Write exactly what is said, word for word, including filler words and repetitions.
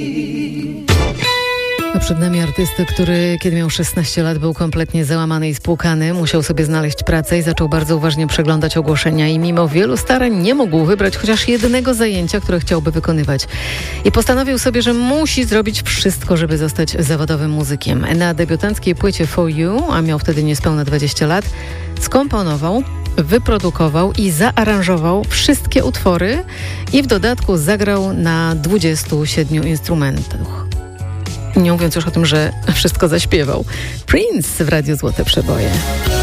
A przed nami artysta, który kiedy miał szesnaście lat był kompletnie załamany i spłukany, musiał sobie znaleźć pracę i zaczął bardzo uważnie przeglądać ogłoszenia i mimo wielu starań nie mógł wybrać chociaż jednego zajęcia, które chciałby wykonywać. I postanowił sobie, że musi zrobić wszystko, żeby zostać zawodowym muzykiem. Na debiutanckiej płycie For You, a miał wtedy niespełna dwadzieścia lat, skomponował, wyprodukował i zaaranżował wszystkie utwory i w dodatku zagrał na dwudziestu siedmiu instrumentach. Nie mówiąc już o tym, że wszystko zaśpiewał. Prince w Radiu Złote Przeboje.